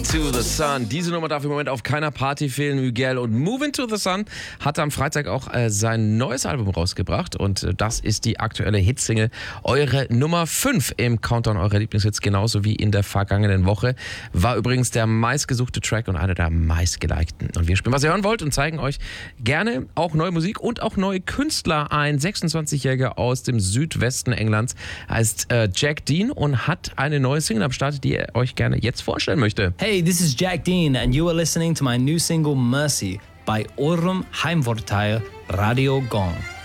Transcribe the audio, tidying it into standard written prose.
to the Sun. Diese Nummer darf im Moment auf keiner Party fehlen. Miguel und Moving to the Sun hat am Freitag auch sein neues Album rausgebracht. Und das ist die aktuelle Hitsingle. Eure Nummer 5 im Countdown eurer Lieblingshits, genauso wie in der vergangenen Woche. War übrigens der meistgesuchte Track und einer der meistgelikten. Und wir spielen, was ihr hören wollt und zeigen euch gerne auch neue Musik und auch neue Künstler. Ein 26-Jähriger aus dem Südwesten Englands heißt Jack Dean und hat eine neue Single am Start, die er euch gerne jetzt vorstellen möchte. Hey, this is Jack Dean and you are listening to my new single Mercy bei eurem Heimvorteil Radio Gong.